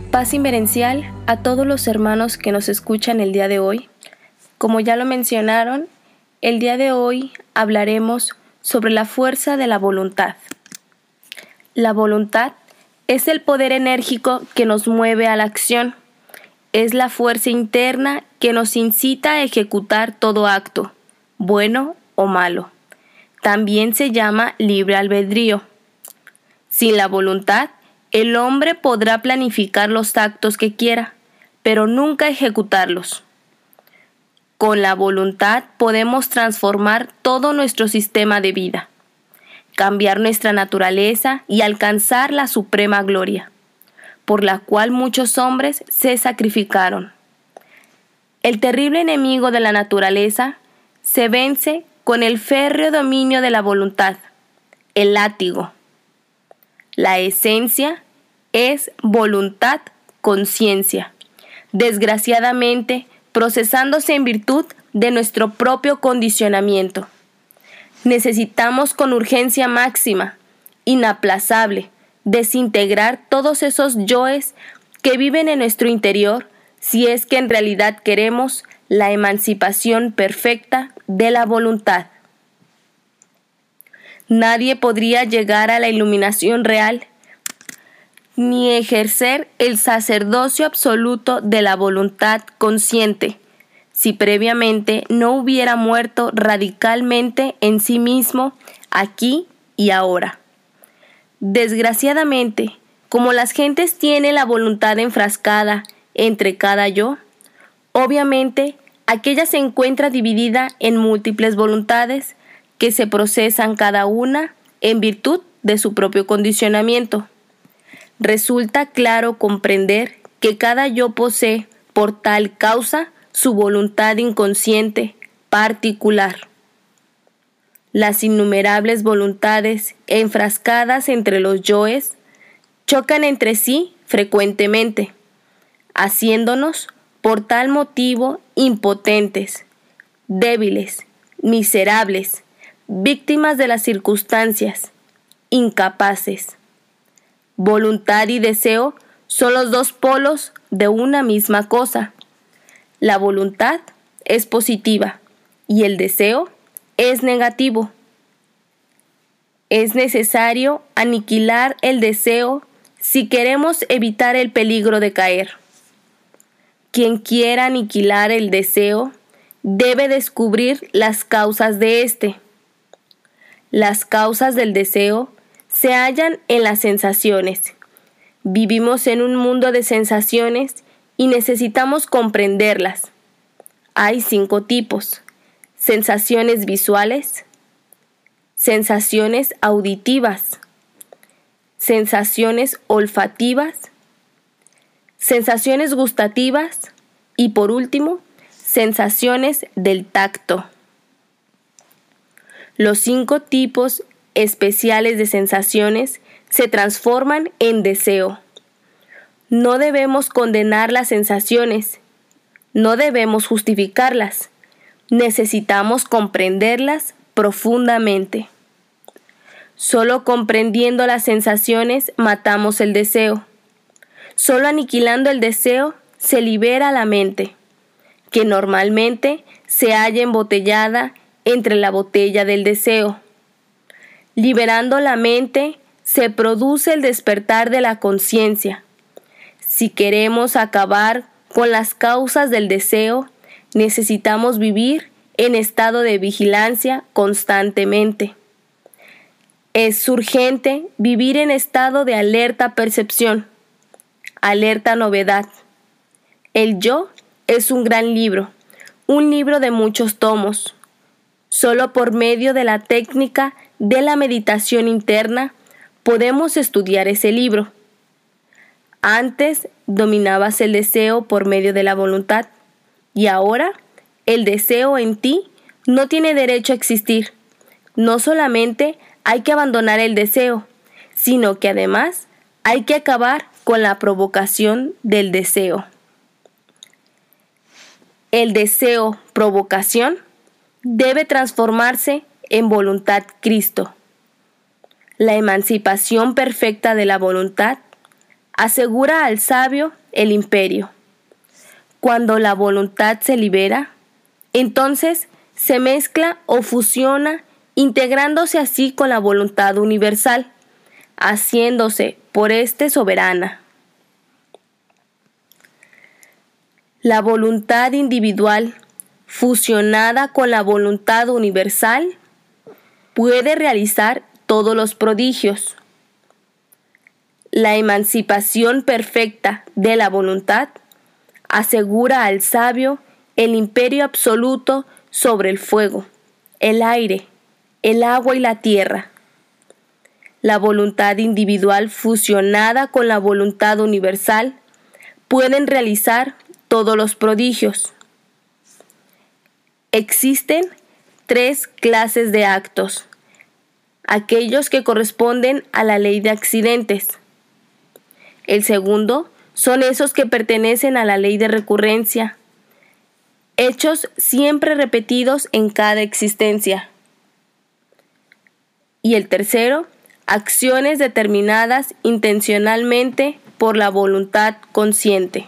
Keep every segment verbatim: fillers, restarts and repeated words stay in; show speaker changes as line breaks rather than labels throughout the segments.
Paz inverencial a todos los hermanos que nos escuchan el día de hoy. Como ya lo mencionaron, el día de hoy hablaremos sobre la fuerza de la voluntad. La voluntad es el poder enérgico que nos mueve a la acción. Es la fuerza interna que nos incita a ejecutar todo acto, bueno o malo. También se llama libre albedrío. Sin la voluntad, el hombre podrá planificar los actos que quiera, pero nunca ejecutarlos. Con la voluntad podemos transformar todo nuestro sistema de vida, cambiar nuestra naturaleza y alcanzar la suprema gloria, por la cual muchos hombres se sacrificaron. El terrible enemigo de la naturaleza se vence con el férreo dominio de la voluntad, el látigo. La esencia es voluntad, conciencia, desgraciadamente procesándose en virtud de nuestro propio condicionamiento. Necesitamos con urgencia máxima, inaplazable, desintegrar todos esos yoes que viven en nuestro interior si es que en realidad queremos la emancipación perfecta de la voluntad. Nadie podría llegar a la iluminación real ni ejercer el sacerdocio absoluto de la voluntad consciente si previamente no hubiera muerto radicalmente en sí mismo aquí y ahora. Desgraciadamente, como las gentes tienen la voluntad enfrascada entre cada yo, obviamente aquella se encuentra dividida en múltiples voluntades que se procesan cada una en virtud de su propio condicionamiento. Resulta claro comprender que cada yo posee por tal causa su voluntad inconsciente particular. Las innumerables voluntades enfrascadas entre los yoes chocan entre sí frecuentemente, haciéndonos por tal motivo impotentes, débiles, miserables, víctimas de las circunstancias, incapaces. Voluntad y deseo son los dos polos de una misma cosa. La voluntad es positiva y el deseo es negativo. Es necesario aniquilar el deseo si queremos evitar el peligro de caer. Quien quiera aniquilar el deseo debe descubrir las causas de éste. Las causas del deseo se hallan en las sensaciones. Vivimos en un mundo de sensaciones y necesitamos comprenderlas. Hay cinco tipos: sensaciones visuales, sensaciones auditivas, sensaciones olfativas, sensaciones gustativas y, por último, sensaciones del tacto. Los cinco tipos especiales de sensaciones se transforman en deseo. No debemos condenar las sensaciones, no debemos justificarlas, necesitamos comprenderlas profundamente. Solo comprendiendo las sensaciones matamos el deseo. Solo aniquilando el deseo se libera la mente, que normalmente se halla embotellada entre la botella del deseo. Liberando la mente se produce el despertar de la conciencia. Si queremos acabar con las causas del deseo, necesitamos vivir en estado de vigilancia constantemente. Es urgente vivir en estado de alerta percepción, alerta novedad. El yo es un gran libro, un libro de muchos tomos. Solo por medio de la técnica de la meditación interna podemos estudiar ese libro. Antes dominabas el deseo por medio de la voluntad y ahora el deseo en ti no tiene derecho a existir. No solamente hay que abandonar el deseo, sino que además hay que acabar con la provocación del deseo. El deseo provocación debe transformarse en voluntad Cristo. La emancipación perfecta de la voluntad asegura al sabio el imperio. Cuando la voluntad se libera, entonces se mezcla o fusiona, integrándose así con la voluntad universal, haciéndose por éste soberana. La voluntad individual, fusionada con la voluntad universal, puede realizar todos los prodigios. La emancipación perfecta de la voluntad asegura al sabio el imperio absoluto sobre el fuego, el aire, el agua y la tierra. La voluntad individual fusionada con la voluntad universal pueden realizar todos los prodigios. Existen tres clases de actos: aquellos que corresponden a la ley de accidentes. El segundo son esos que pertenecen a la ley de recurrencia, hechos siempre repetidos en cada existencia. Y el tercero, acciones determinadas intencionalmente por la voluntad consciente.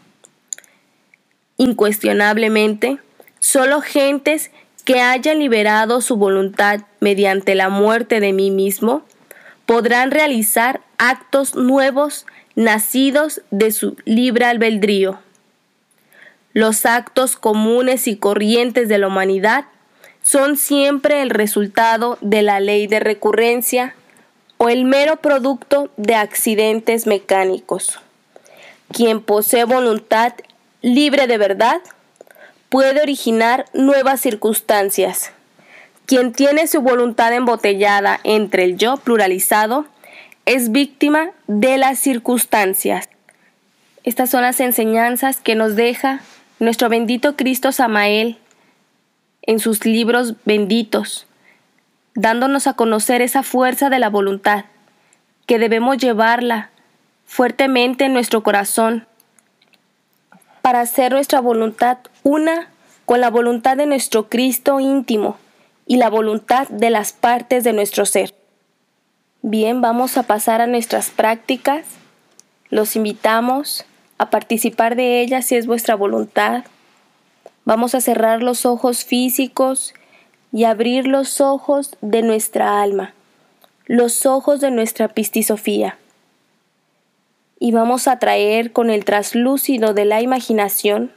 Incuestionablemente, solo gentes que hayan liberado su voluntad mediante la muerte de mí mismo podrán realizar actos nuevos nacidos de su libre albedrío. Los actos comunes y corrientes de la humanidad son siempre el resultado de la ley de recurrencia o el mero producto de accidentes mecánicos. Quien posee voluntad libre de verdad puede originar nuevas circunstancias. Quien tiene su voluntad embotellada entre el yo pluralizado es víctima de las circunstancias. Estas son las enseñanzas que nos deja nuestro bendito Cristo Samael en sus libros benditos, dándonos a conocer esa fuerza de la voluntad, que debemos llevarla fuertemente en nuestro corazón para hacer nuestra voluntad una con la voluntad de nuestro Cristo íntimo y la voluntad de las partes de nuestro ser. Bien, vamos a pasar a nuestras prácticas. Los invitamos a participar de ellas si es vuestra voluntad. Vamos a cerrar los ojos físicos y abrir los ojos de nuestra alma, los ojos de nuestra pistisofía. Y vamos a traer con el traslúcido de la imaginación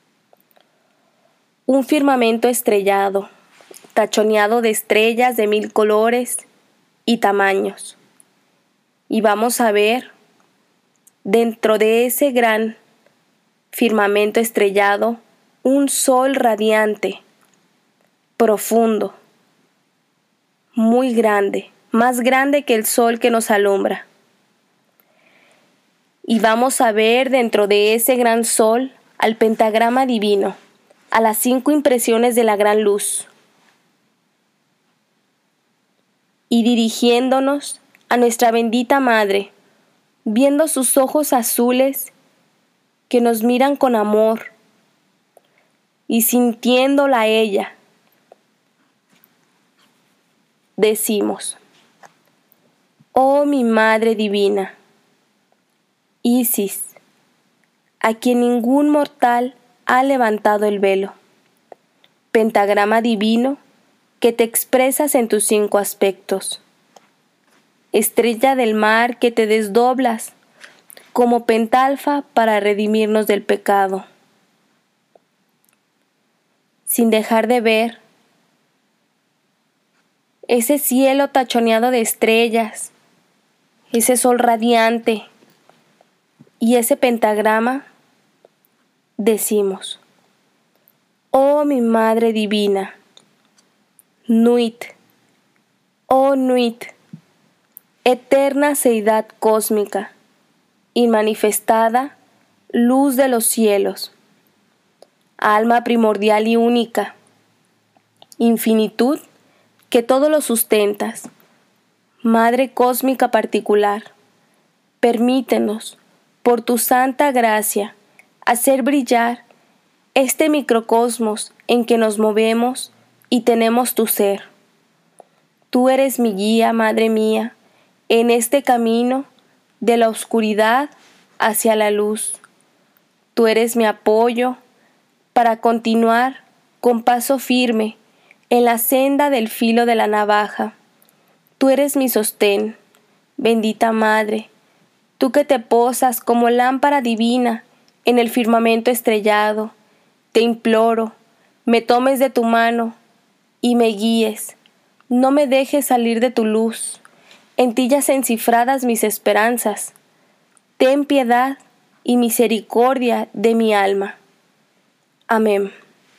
un firmamento estrellado, tachoneado de estrellas de mil colores y tamaños. Y vamos a ver dentro de ese gran firmamento estrellado un sol radiante, profundo, muy grande, más grande que el sol que nos alumbra. Y vamos a ver dentro de ese gran sol al pentagrama divino, a las cinco impresiones de la gran luz. Y dirigiéndonos a nuestra bendita Madre, viendo sus ojos azules que nos miran con amor y sintiéndola a ella, decimos: oh mi Madre Divina, Isis, a quien ningún mortal ha levantado el velo, pentagrama divino que te expresas en tus cinco aspectos, estrella del mar que te desdoblas como pentalfa para redimirnos del pecado, sin dejar de ver ese cielo tachoneado de estrellas, ese sol radiante y ese pentagrama. Decimos: oh mi Madre Divina, Nuit, oh Nuit, eterna seidad cósmica, inmanifestada, luz de los cielos, alma primordial y única, infinitud que todo lo sustentas, Madre cósmica particular, permítenos, por tu santa gracia, hacer brillar este microcosmos en que nos movemos y tenemos tu ser. Tú eres mi guía, Madre mía, en este camino de la oscuridad hacia la luz, Tú eres mi apoyo para continuar con paso firme en la senda del filo de la navaja. Tú eres mi sostén, bendita Madre, tú que te posas como lámpara divina en el firmamento estrellado. Te imploro, me tomes de tu mano y me guíes. No me dejes salir de tu luz. En ti yacen cifradas mis esperanzas. Ten piedad y misericordia de mi alma. Amén.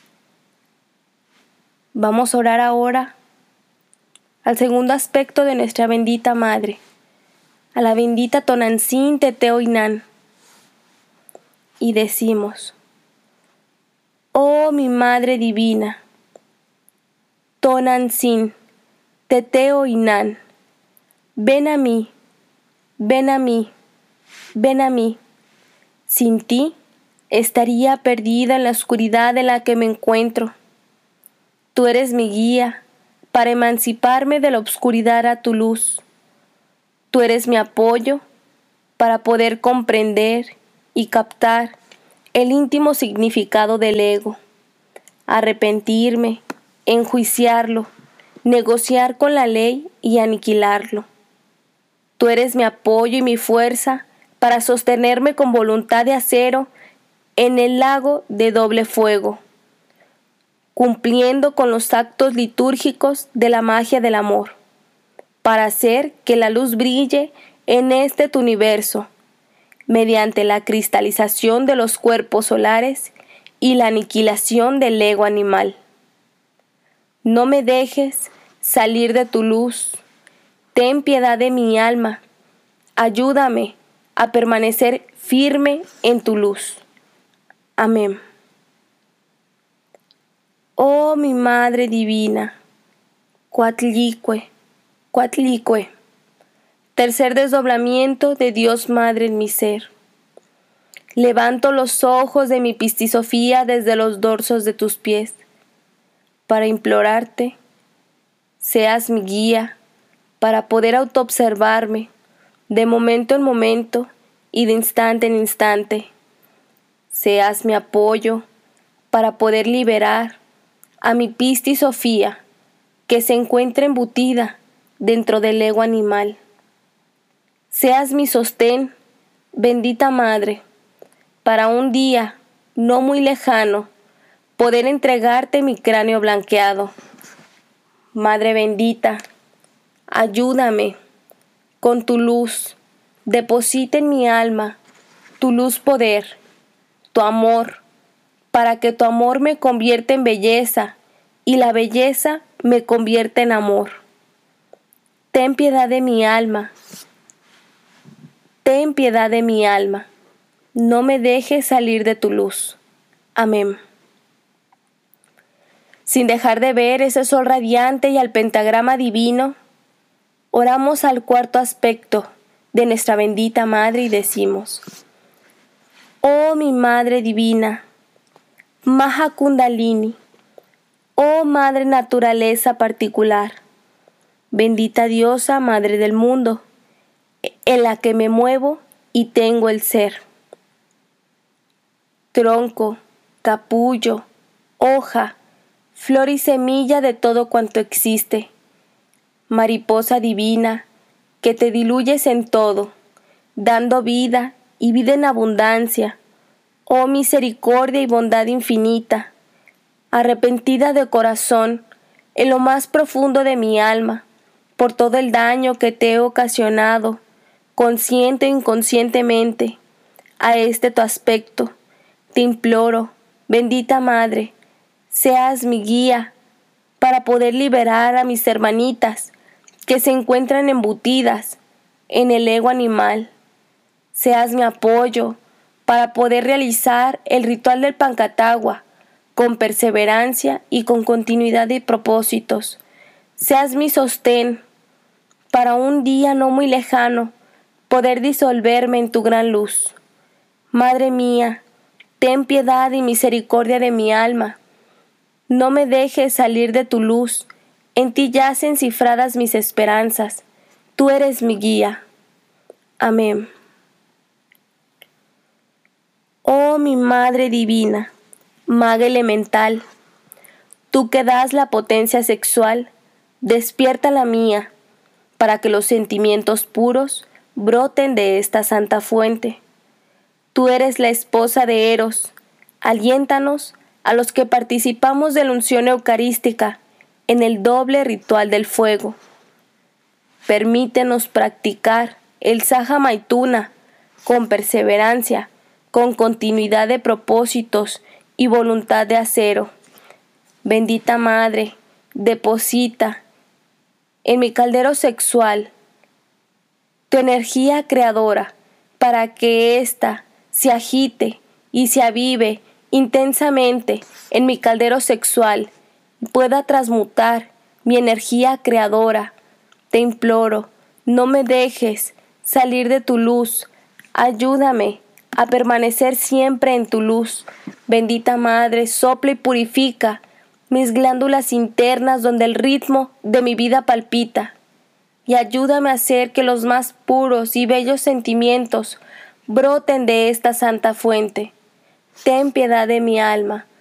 Vamos a orar ahora al segundo aspecto de nuestra bendita Madre, a la bendita Tonantzin Teteo-Inan. Y decimos: oh mi Madre Divina, Tonantzin Teteo-Inan, ven a mí, ven a mí, ven a mí. Sin ti estaría perdida en la oscuridad en la que me encuentro. Tú eres mi guía para emanciparme de la oscuridad a tu luz. Tú eres mi apoyo para poder comprender y captar el íntimo significado del ego, arrepentirme, enjuiciarlo, negociar con la ley y aniquilarlo. Tú eres mi apoyo y mi fuerza para sostenerme con voluntad de acero en el lago de doble fuego, cumpliendo con los actos litúrgicos de la magia del amor, para hacer que la luz brille en este tu universo, mediante la cristalización de los cuerpos solares y la aniquilación del ego animal. No me dejes salir de tu luz. Ten piedad de mi alma. Ayúdame a permanecer firme en tu luz. Amén. Oh mi Madre Divina, Coatlicue, Coatlicue, tercer desdoblamiento de Dios Madre en mi ser. Levanto los ojos de mi pistisofía desde los dorsos de tus pies, para implorarte, seas mi guía, para poder autoobservarme de momento en momento y de instante en instante. Seas mi apoyo para poder liberar a mi pistisofía que se encuentra embutida dentro del ego animal. Seas mi sostén, bendita Madre, para un día no muy lejano poder entregarte mi cráneo blanqueado. Madre bendita, ayúdame con tu luz, deposita en mi alma tu luz poder, tu amor, para que tu amor me convierta en belleza y la belleza me convierta en amor. Ten piedad de mi alma, ten piedad de mi alma, no me dejes salir de tu luz. Amén. Sin dejar de ver ese sol radiante y al pentagrama divino, oramos al cuarto aspecto de nuestra bendita Madre y decimos: oh mi Madre Divina, Maha Kundalini, oh Madre Naturaleza particular, bendita Diosa Madre del mundo, en la que me muevo y tengo el ser. Tronco, capullo, hoja, flor y semilla de todo cuanto existe. Mariposa divina, que te diluyes en todo, dando vida y vida en abundancia. Oh misericordia y bondad infinita, arrepentida de corazón, en lo más profundo de mi alma, por todo el daño que te he ocasionado, consciente o inconscientemente, a este tu aspecto, te imploro, bendita Madre, seas mi guía para poder liberar a mis hermanitas que se encuentran embutidas en el ego animal. Seas mi apoyo para poder realizar el ritual del Pancatagua con perseverancia y con continuidad de propósitos. Seas mi sostén para un día no muy lejano poder disolverme en tu gran luz. Madre mía, ten piedad y misericordia de mi alma. No me dejes salir de tu luz. En ti yacen cifradas mis esperanzas. Tú eres mi guía. Amén. Oh mi Madre Divina, Maga Elemental, tú que das la potencia sexual, despierta la mía, para que los sentimientos puros broten de esta santa fuente. Tú eres la esposa de Eros, aliéntanos a los que participamos de la unción eucarística en el doble ritual del fuego. Permítenos practicar el Saha Maituna con perseverancia, con continuidad de propósitos y voluntad de acero. Bendita Madre, deposita en mi caldero sexual tu energía creadora para que ésta se agite y se avive intensamente en mi caldero sexual y pueda transmutar mi energía creadora. Te imploro, no me dejes salir de tu luz, ayúdame a permanecer siempre en tu luz. Bendita Madre, sopla y purifica mis glándulas internas donde el ritmo de mi vida palpita, y ayúdame a hacer que los más puros y bellos sentimientos broten de esta santa fuente. Ten piedad de mi alma,